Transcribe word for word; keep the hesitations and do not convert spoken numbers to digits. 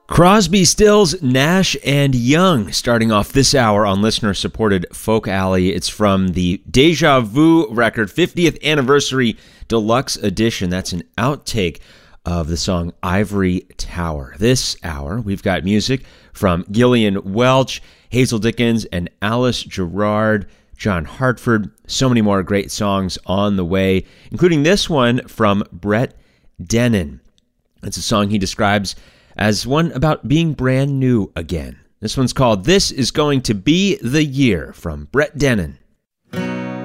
Crosby, Stills, Nash and Young, starting off this hour on listener-supported Folk Alley. It's from the Deja Vu record, fiftieth Anniversary Deluxe Edition. That's an outtake of the song Ivory Tower. This hour, we've got music from Gillian Welch, Hazel Dickens, and Alice Gerrard, John Hartford. So many more great songs on the way, including this one from Brett Dennen. It's a song he describes as one about being brand new again. This one's called This Is Going to Be the Year from Brett Dennen.